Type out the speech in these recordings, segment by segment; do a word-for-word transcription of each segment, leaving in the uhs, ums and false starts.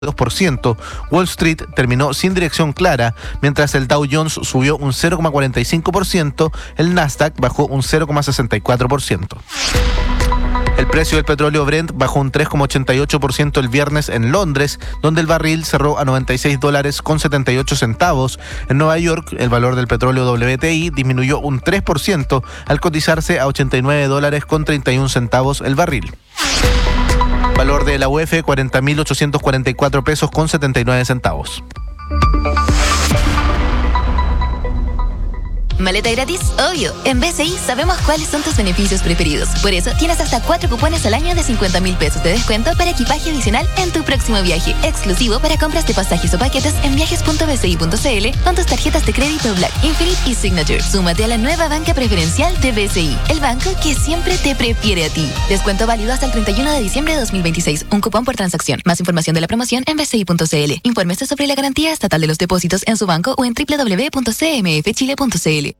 dos por ciento. Wall Street terminó sin dirección clara, mientras el Dow Jones subió un cero coma cuarenta y cinco por ciento, el Nasdaq bajó un cero coma sesenta y cuatro por ciento. El precio del petróleo Brent bajó un tres coma ochenta y ocho por ciento el viernes en Londres, donde el barril cerró a noventa y seis dólares con setenta y ocho centavos. En Nueva York, el valor del petróleo W T I disminuyó un tres por ciento al cotizarse a ochenta y nueve dólares con treinta y un centavos el barril. Valor de la U F, cuarenta mil ochocientos cuarenta y cuatro pesos con setenta y nueve centavos. ¿Maleta gratis? Obvio. En B C I sabemos cuáles son tus beneficios preferidos. Por eso tienes hasta cuatro cupones al año de cincuenta mil pesos de descuento para equipaje adicional en tu próximo viaje. Exclusivo para compras de pasajes o paquetes en viajes punto b c i punto c l con tus tarjetas de crédito Black, Infinite y Signature. Súmate a la nueva banca preferencial de B C I, el banco que siempre te prefiere a ti. Descuento válido hasta el treinta y uno de diciembre de dos mil veintiséis. Un cupón por transacción. Más información de la promoción en b c i punto c l. Infórmese sobre la garantía estatal de los depósitos en su banco o en doble u doble u doble u punto c m f chile punto c l.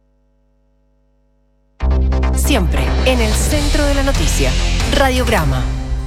Siempre en el centro de la noticia. Radiograma.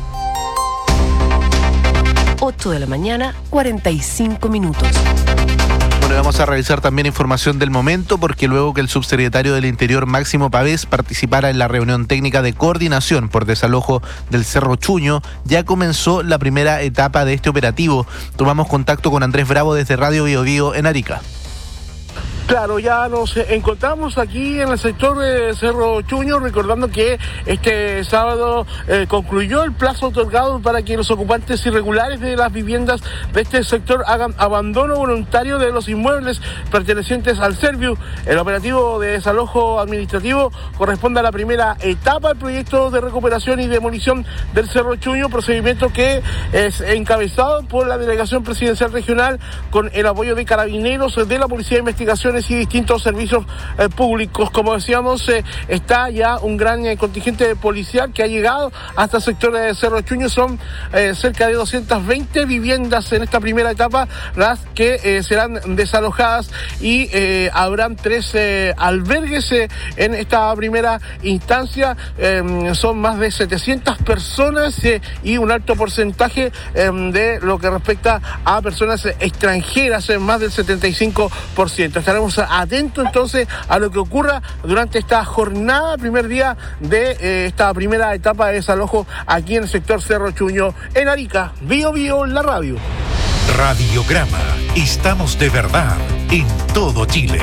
ocho de la mañana, cuarenta y cinco minutos. Bueno, vamos a revisar también información del momento, porque luego que el subsecretario del Interior, Máximo Pavés, participara en la reunión técnica de coordinación por desalojo del Cerro Chuño, ya comenzó la primera etapa de este operativo. Tomamos contacto con Andrés Bravo desde Radio Bio Bio en Arica. Claro, ya nos encontramos aquí en el sector de Cerro Chuño, recordando que este sábado eh, concluyó el plazo otorgado para que los ocupantes irregulares de las viviendas de este sector hagan abandono voluntario de los inmuebles pertenecientes al Serviu. El operativo de desalojo administrativo corresponde a la primera etapa del proyecto de recuperación y demolición del Cerro Chuño, procedimiento que es encabezado por la Delegación Presidencial Regional con el apoyo de carabineros, de la Policía de Investigaciones y distintos servicios eh, públicos. Como decíamos, eh, está ya un gran eh, contingente policial que ha llegado hasta el sector de Cerro Chuño. Son eh, cerca de doscientas veinte viviendas en esta primera etapa las que eh, serán desalojadas, y eh, habrán tres eh, albergues eh, en esta primera instancia. Eh, son más de setecientas personas eh, y un alto porcentaje eh, de lo que respecta a personas extranjeras, eh, más del setenta y cinco por ciento. Estaremos atentos entonces a lo que ocurra durante esta jornada, primer día de eh, esta primera etapa de desalojo aquí en el sector Cerro Chuño, en Arica. Bio Bio, la radio. Radiograma. Estamos de verdad en todo Chile.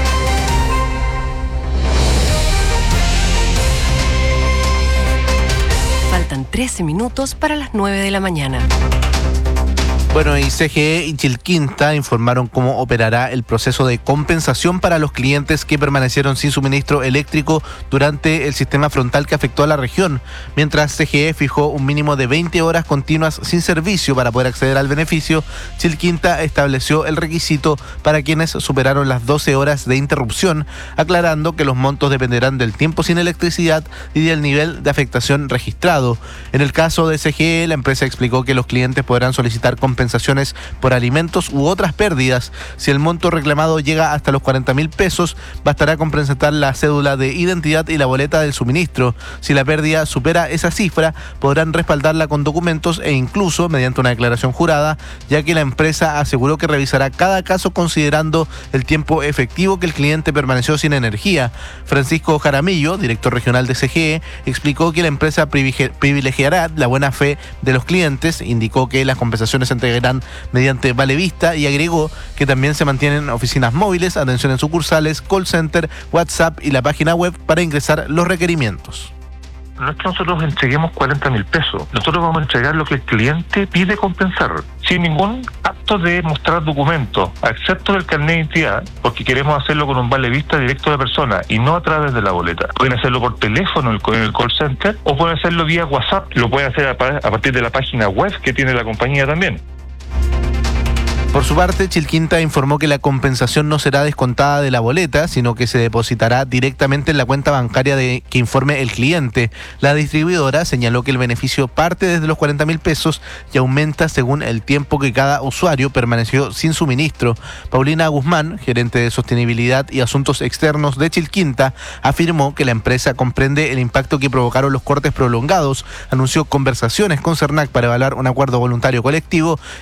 Faltan trece minutos para las nueve de la mañana. Bueno, y C G E y Chilquinta informaron cómo operará el proceso de compensación para los clientes que permanecieron sin suministro eléctrico durante el sistema frontal que afectó a la región. Mientras C G E fijó un mínimo de veinte horas continuas sin servicio para poder acceder al beneficio, Chilquinta estableció el requisito para quienes superaron las doce horas de interrupción, aclarando que los montos dependerán del tiempo sin electricidad y del nivel de afectación registrado. En el caso de C G E, la empresa explicó que los clientes podrán solicitar compensación compensaciones por alimentos u otras pérdidas. Si el monto reclamado llega hasta los cuarenta mil pesos, bastará con presentar la cédula de identidad y la boleta del suministro. Si la pérdida supera esa cifra, podrán respaldarla con documentos e incluso mediante una declaración jurada, ya que la empresa aseguró que revisará cada caso considerando el tiempo efectivo que el cliente permaneció sin energía. Francisco Jaramillo, director regional de C G E, explicó que la empresa privilegiará la buena fe de los clientes, indicó que las compensaciones se entregarán mediante Vale Vista y agregó que también se mantienen oficinas móviles, atención en sucursales, call center, WhatsApp y la página web para ingresar los requerimientos. No es que nosotros entreguemos cuarenta mil pesos, nosotros vamos a entregar lo que el cliente pide compensar, sin ningún acto de mostrar documentos, excepto del carnet de identidad, porque queremos hacerlo con un Vale Vista directo de la persona y no a través de la boleta. Pueden hacerlo por teléfono en el call center o pueden hacerlo vía WhatsApp, lo pueden hacer a partir de la página web que tiene la compañía también. Por su parte, Chilquinta informó que la compensación no será descontada de la boleta, sino que se depositará directamente en la cuenta bancaria de que informe el cliente. La distribuidora señaló que el beneficio parte desde los cuarenta mil pesos y aumenta según el tiempo que cada usuario permaneció sin suministro. Paulina Guzmán, gerente de Sostenibilidad y Asuntos Externos de Chilquinta, afirmó que la empresa comprende el impacto que provocaron los cortes prolongados, anunció conversaciones con Cernac para evaluar un acuerdo voluntario colectivo